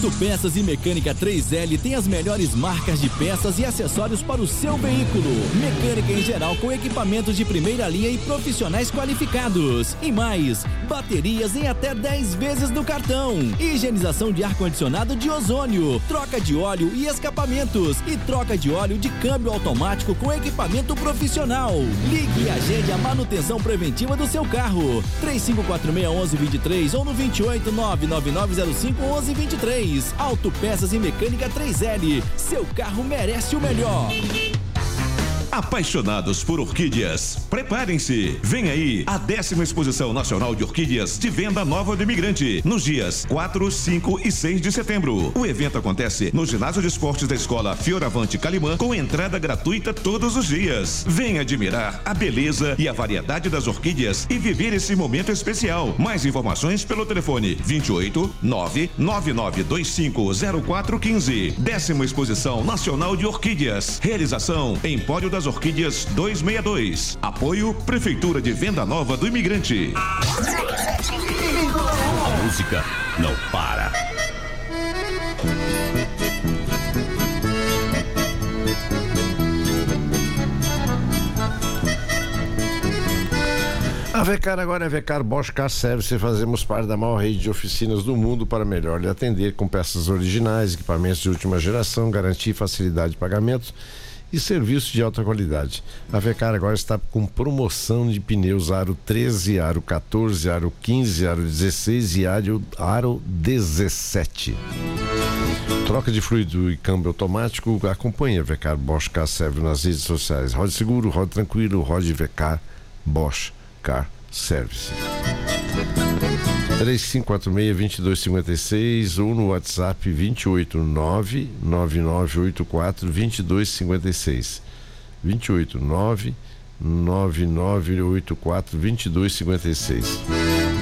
Autopeças e Mecânica 3L tem as melhores marcas de peças e acessórios para o seu veículo. Mecânica em geral com equipamentos de primeira linha e profissionais qualificados. E mais, baterias em até 10 vezes no cartão. Higienização de ar-condicionado de ozônio. Troca de óleo e escapamentos. E troca de óleo de câmbio automático com equipamento profissional. Ligue e agende a manutenção preventiva do seu carro. 3546-1123 ou no 28 99905-1123. Autopeças e Mecânica 3L. Seu carro merece o melhor. Apaixonados por orquídeas, preparem-se! Vem aí a 10ª Exposição Nacional de Orquídeas de Venda Nova do Imigrante, nos dias 4, 5 e 6 de setembro. O evento acontece no Ginásio de Esportes da Escola Fioravante Calimã, com entrada gratuita todos os dias. Venha admirar a beleza e a variedade das orquídeas e viver esse momento especial. Mais informações pelo telefone 28 99925 0415. 10ª Exposição Nacional de Orquídeas. Realização Empório das Orquídeas 262. Apoio Prefeitura de Venda Nova do Imigrante. A música não para. A Vecar agora é Vecar Bosch Car Service. Fazemos parte da maior rede de oficinas do mundo para melhor lhe atender, com peças originais, equipamentos de última geração, garantia e facilidade de pagamento e serviço de alta qualidade. A Vecar agora está com promoção de pneus Aro 13, Aro 14, Aro 15, Aro 16 e Aro 17. Troca de fluido e câmbio automático. Acompanhe a Vecar Bosch Car Service nas redes sociais. Rode seguro, rode tranquilo, rode Vecar Bosch Car Service. 3546-2256 ou no WhatsApp 289-9984-2256. 289-9984-2256.